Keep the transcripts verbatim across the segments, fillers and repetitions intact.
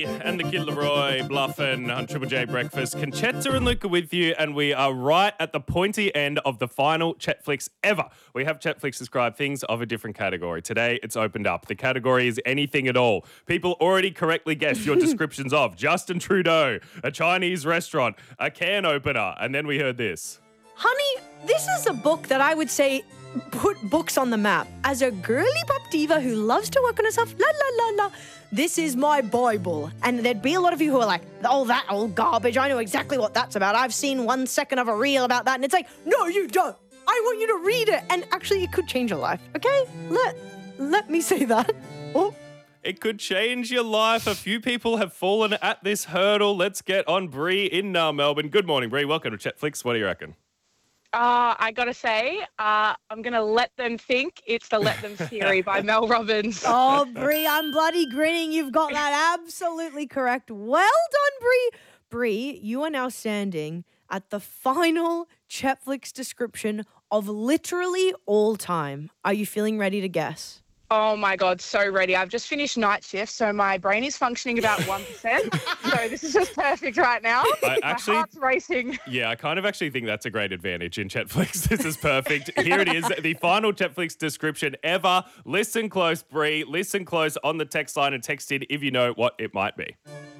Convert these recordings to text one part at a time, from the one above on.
And the Kid Leroy bluffing on Triple J Breakfast. Conchetta and Luca with you, and we are right at the pointy end of the final Chetflix ever. We have Chetflix describe things of a different category. Today, it's opened up. The category is anything at all. People already correctly guessed your descriptions of Justin Trudeau, a Chinese restaurant, a can opener, and then we heard this. Honey, this is a book that I would say put books on the map. As a girly pop diva who loves to work on herself, la la la la, this is my Bible. And there'd be a lot of you who are like, oh, that old garbage, I know exactly what that's about. I've seen one second of a reel about that. And it's like, no, you don't. I want you to read it. And actually, it could change your life, okay? Let, let me say that. Oh. It could change your life. A few people have fallen at this hurdle. Let's get on Bree in uh, Melbourne. Good morning, Bree. Welcome to Chetflix. What do you reckon? Uh, I gotta say, uh, I'm gonna let them think it's the Let Them Theory by Mel Robbins. Oh, Bree, I'm bloody grinning. You've got that absolutely correct. Well done, Bree. Bree, you are now standing at the final Chetflix description of literally all time. Are you feeling ready to guess? Oh my God, so ready. I've just finished night shift, so my brain is functioning about one percent. So this is just perfect right now. I actually, my heart's racing. Yeah, I kind of actually think that's a great advantage in Chetflix. This is perfect. Here it is, the final Chetflix description ever. Listen close, Bree. Listen close on the text line and text in if you know what it might be.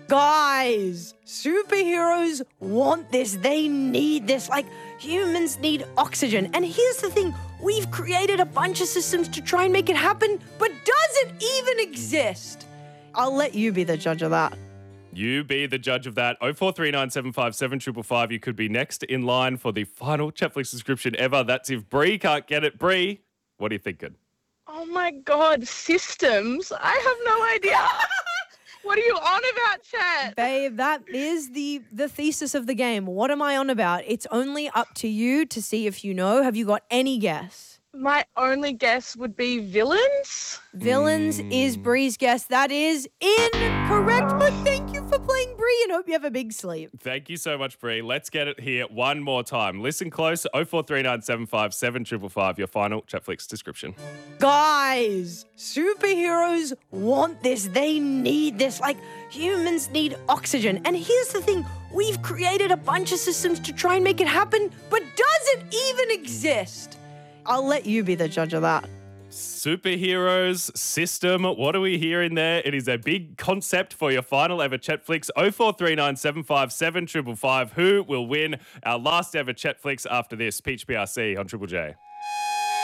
Guys, superheroes want this. They need this. Like, humans need oxygen. And here's the thing. We've created a bunch of systems to try and make it happen, but does it even exist? I'll let you be the judge of that. You be the judge of that. oh four three nine seven five seven five five five. You could be next in line for the final Chetflix description ever. That's if Bree can't get it. Bree, what are you thinking? Oh my God, systems? I have no idea. What are you on about, Chet? Babe, that is the, the thesis of the game. What am I on about? It's only up to you to see if you know. Have you got any guess? My only guess would be villains. Villains mm. is Bree's guess. That is incorrect, but thank you for playing, Bree, and hope you have a big sleep. Thank you so much, Bree. Let's get it here one more time. Listen close, oh four three nine seven five seven five five five, your final Chetflix description. Guys, superheroes want this. They need this. Like, humans need oxygen. And here's the thing. We've created a bunch of systems to try and make it happen, but does it even exist? I'll let you be the judge of that. Superheroes system. What do we hear in there? It is a big concept for your final ever Chetflix. oh four three nine seven five seven five five five. Who will win our last ever Chetflix after this? Peach B R C on Triple J.